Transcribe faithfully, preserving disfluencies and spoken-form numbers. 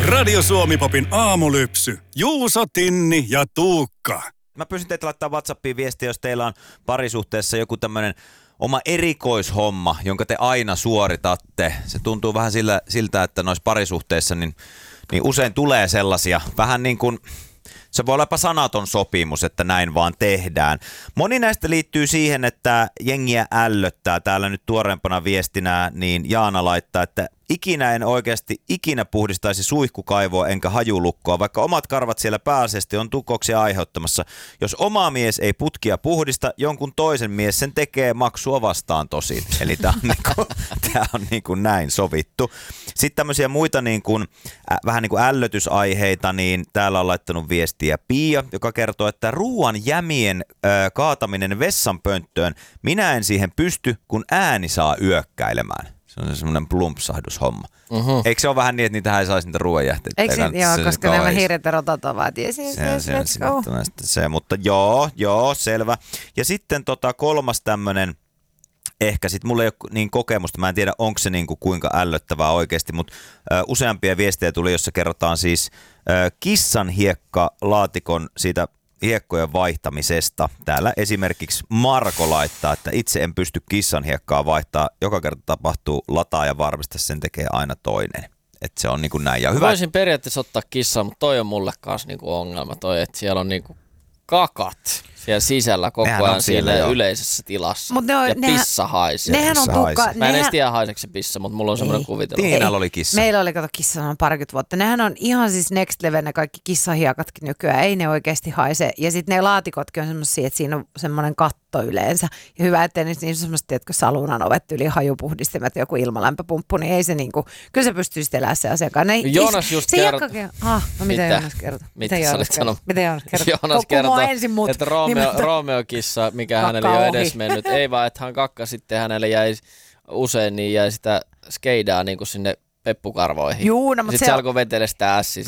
Radio Suomi-popin aamulypsy. Juuso, Tinni ja Tuukka. Mä pyysin teitä laittaa WhatsAppiin viestiä, jos teillä on parisuhteessa joku tämmönen oma erikoishomma, jonka te aina suoritatte. Se tuntuu vähän sillä, siltä, että noissa parisuhteissa niin, niin usein tulee sellaisia vähän niin kuin... Se voi olla jopa sanaton sopimus, että näin vaan tehdään. Moni näistä liittyy siihen, että jengiä ällöttää. Täällä nyt tuoreempana viestinä niin Jaana laittaa, että ikinä en oikeasti ikinä puhdistaisi suihkukaivoa enkä hajulukkoa, vaikka omat karvat siellä pääasiassa on tukoksia aiheuttamassa. Jos oma mies ei putkia puhdista, jonkun toisen mies sen tekee maksua vastaan tosin. Eli tämä on, niinku, tää on niinku näin sovittu. Sitten tämmöisiä muita niinku, äh, vähän niin kuin ällötysaiheita, niin täällä on laittanut viestiä Pia, joka kertoo, että ruoan jämien äh, kaataminen vessanpönttöön, minä en siihen pysty, kun ääni saa yökkäilemään. Se on semmoinen plumpsahdushomma. Uh-huh. Eikö se ole vähän niin, että niitähän ei saisi niitä ruoanjähteitä? Eikö se, joo, se, koska nämä hiiret ja rotat ovat. Yes, yes, se, yes, se, let's go. Se, se, mutta joo, joo, selvä. Ja sitten tota kolmas tämmöinen, ehkä sitten mulla ei ole niin kokemusta, mä en tiedä onko se niinku kuinka ällöttävää oikeasti, mutta ö, useampia viestejä tuli, jossa kerrotaan siis ö, kissan hiekka-laatikon siitä hiekkojen vaihtamisesta. Täällä esimerkiksi Marko laittaa, että itse en pysty kissan hiekkaa vaihtaa. Joka kerta tapahtuu lataa ja varmista, sen tekee aina toinen. Että se on niin kuin näin. Ja hyvä. Voisin periaatteessa ottaa kissaa, mutta toi on mulle kanssa niin kuin ongelma. Toi, että siellä on niin kuin kakat siellä sisällä koko nehän ajan siellä jo yleisessä tilassa. Mut ne on, ja nehän, pissa haisee. Nehän on tukka. Mä en nehän... edes tiedä haiseeko se pissa, mutta mulla on semmoinen kuvitelma. Tiinalla oli kissa. Meillä oli kato kissa on parikymmentä vuotta. Nehän on ihan siis next level ne kaikki kissahiekatkin nykyään. Ei ne oikeasti haise. Ja sitten ne laatikotkin on semmoisia, että siinä on semmoinen katto yleensä. Ja hyvä, ettei niissä on semmoista, tiedätkö, salunan ovet yli hajupuhdistimet, joku ilmalämpöpumppu, niin ei se niinku, kyllä se pystyy sitten elämään se asiakkaan. Ne, Joonas just kertoo. Ah, no mitä Joonas kertoo? Mitä Joonas kertoo? Mitä Joonas kertoo? Joonas kertoo, että Romeo, Romeo kissa, mikä Kakka hänelle ei ole ohi. edes mennyt. Ei vaan, että hän kakka sitten hänelle jäi usein, niin jäi sitä skeidaa niin kuin sinne peppukarvoihin. Juu, no, mutta sitten se se alkoi vetellä sitä ässiä.